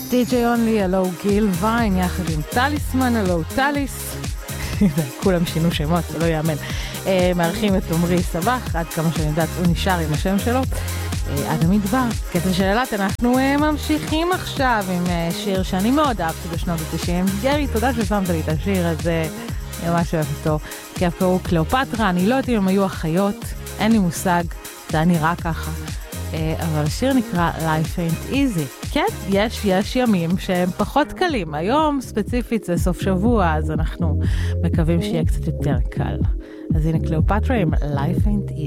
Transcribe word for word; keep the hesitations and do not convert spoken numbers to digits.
די-ג'יי אונלי, הלו גיל ויין, יחד עם טליסמן, הלו טליס. כולם שינו שמות, זה לא יאמן. מארחים את עומרי סבח, עד כמה שאני יודעת, הוא נשאר עם השם שלו. עד המדבר, קטע של אלת, אנחנו ממשיכים עכשיו עם שיר שאני מאוד אהבתי בשנות ה-תשעים. גרי, תודה ששמת לי את השיר הזה, אני ממש אוהב אותו. כי קראו קליאופטרה, אני לא יודעת אם הם היו אחיות, אין לי מושג, זה היה נראה ככה. אבל השיר נקרא Life Ain't Easy. כן, יש, יש ימים שהם פחות קלים. היום ספציפית זה סוף שבוע, אז אנחנו מקווים שיהיה קצת יותר קל. אז הנה קליאופטרה עם Life Ain't Easy.